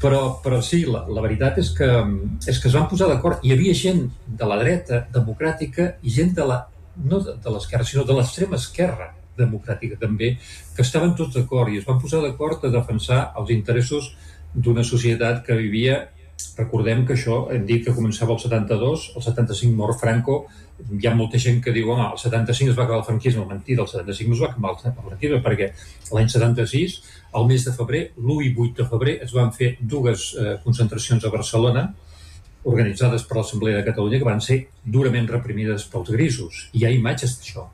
Però sí, la veritat és que es van posar d'acord. Hi havia gent de la dreta democràtica i gent no de l'esquerra, sinó de l'extrema esquerra democràtica també, que estaven tots d'acord i es van posar d'acord a defensar els interessos d'una societat que vivia. Recordem que això, hem dit que començava el 72, el 75 mor Franco. Hi ha molta gent que diu, home, el 75 es va acabar el franquisme. Mentida, el 75 no es va acabar el franquisme, perquè l'any 76, al mes de febrer, l'1 i 8 de febrer, es van fer dues concentracions a Barcelona, organitzades per l'Assemblea de Catalunya, que van ser durament reprimides pels grisos. I hi ha imatges d'això.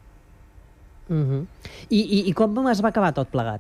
I com es va acabar tot plegat?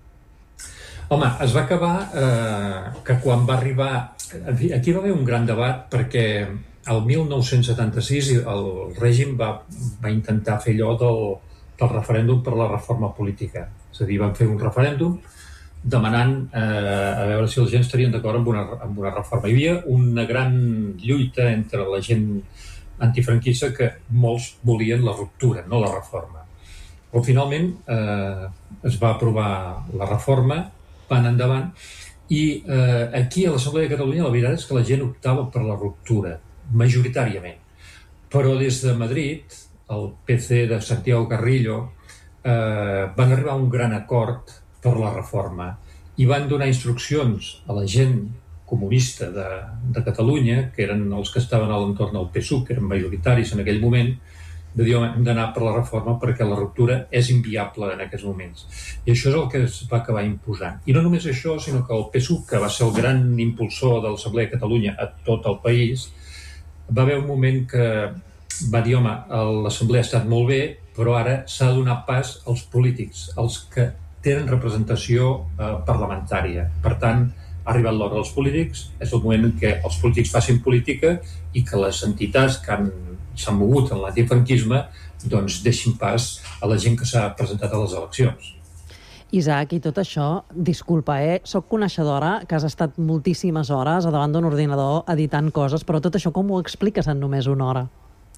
Home, es va acabar que quan va arribar... Aquí va haver un gran debat perquè el 1976 el règim va intentar fer allò del referèndum per la reforma política. És a dir, van fer un referèndum demanant a veure si la gent estarien d'acord amb una reforma. Hi havia una gran lluita entre la gent antifranquista que molts volien la ruptura, no la reforma. Però finalment es va aprovar la reforma, van endavant, i aquí a l'Assemblea de Catalunya la veritat és que la gent optava per la ruptura, majoritàriament. Però des de Madrid, el PC de Santiago Carrillo van arribar a un gran acord per la reforma i van donar instruccions a la gent comunista de Catalunya, que eren els que estaven a l'entorn del PSUV, que eren majoritaris en aquell moment, de dir, hem d'anar per la reforma perquè la ruptura és inviable en aquests moments. I això és el que es va acabar imposant. I no només això, sinó que el PSUV, que va ser el gran impulsor de l'Assemblea de Catalunya a tot el país, va haver un moment que va dir, home, l'Assemblea ha estat molt bé, però ara s'ha de donar pas als polítics, als que tenen representació parlamentària. Per tant, ha arribat l'hora dels polítics, és el moment en què els polítics facin política i que les entitats que s'han mogut en l'antifranquisme doncs deixin pas a la gent que s'ha presentat a les eleccions. Isaac, i tot això, disculpa, soc coneixedora que has estat moltíssimes hores davant d'un ordinador editant coses, però tot això com ho expliques en només una hora?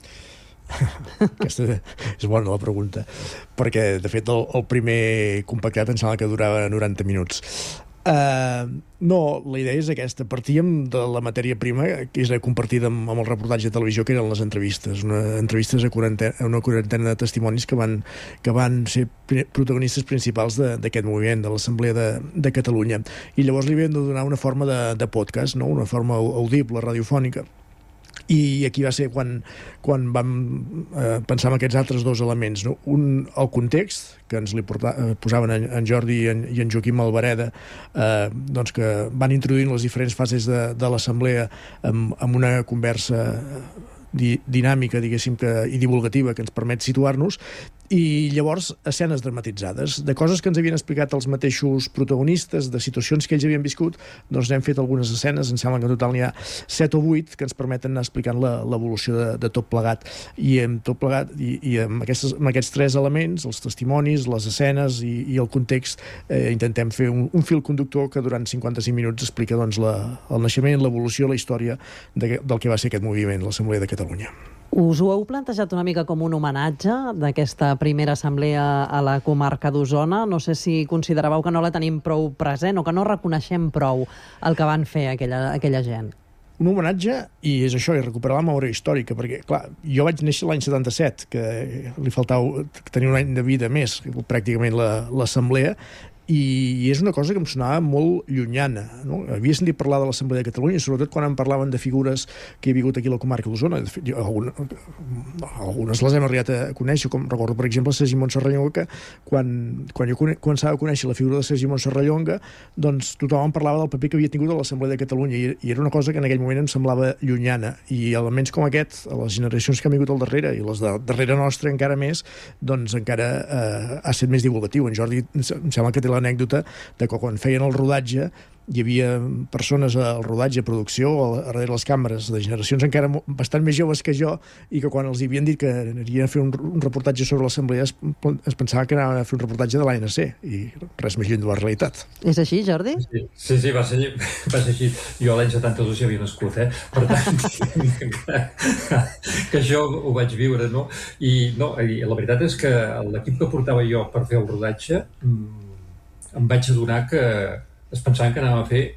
Aquesta és bona la pregunta, perquè de fet el primer compactat em sembla que durava 90 minuts. No, la idea és aquesta. Partíem de la matèria prima que és compartida amb el reportatge de televisió, que eren les entrevistes. Entrevistes a una quarantena de testimonis que van ser protagonistes principals d'aquest moviment, de l'Assemblea de Catalunya. I llavors li havien de donar una forma de podcast, no? Una forma audible, radiofònica. I aquí va ser quan vam pensar en aquests altres dos elements, no? El context, que ens li posaven en Jordi i en Joaquim Albareda, doncs que van introduint les diferents fases de l'assemblea amb una conversa dinàmica, diguéssim, i divulgativa que ens permet situar-nos, i llavors escenes dramatitzades de coses que ens havien explicat els mateixos protagonistes, de situacions que ells havien viscut. Doncs n'hem fet algunes escenes, em sembla que en total n'hi ha 7 o 8 que ens permeten anar explicant l'evolució de tot plegat, i amb tot plegat i amb aquests 3 elements, els testimonis, les escenes i el context, intentem fer un fil conductor que durant 55 minuts explica doncs el naixement, l'evolució, la història del que va ser aquest moviment, l'Assemblea de Catalunya. Us ho heu plantejat una mica com un homenatge d'aquesta primera assemblea a la comarca d'Osona? No sé si consideràveu que no la tenim prou present o que no reconeixem prou el que van fer aquella gent. Un homenatge, i és això, i recuperar la memòria històrica, perquè, clar, jo vaig néixer l'any 77, que li faltava tenir un any de vida més, pràcticament l'assemblea, i és una cosa que em sonava molt llunyana, no? Havia sentit parlar de l'Assemblea de Catalunya, sobretot quan em parlaven de figures que he vingut aquí a la comarca d'Osona. De fet, algunes les hem arribat a conèixer, com recordo, per exemple, Sergi Montserrallonga, que quan jo començava a conèixer la figura de Sergi Montserrallonga, doncs tothom em parlava del paper que havia tingut a l'Assemblea de Catalunya, i era una cosa que en aquell moment em semblava llunyana, i elements com aquest, a les generacions que han vingut al darrere, i les de darrere nostra encara més, doncs encara ha estat més divulgatiu. En Jordi em sembla que té l'anècdota de que quan feien el rodatge hi havia persones al rodatge, a producció, a darrere les càmeres, de generacions encara bastant més joves que jo, i que quan els havien dit que anirien a fer un reportatge sobre l'Assemblea es pensava que anaven a fer un reportatge de l'ANC, i res més lluny de la realitat. És així, Jordi? Sí, va ser així. Jo l'any 72 ja havia nascut, Per tant, que això ho vaig viure, no? I la veritat és que l'equip que portava jo per fer el rodatge em vaig adonar que es pensaven que anàvem a fer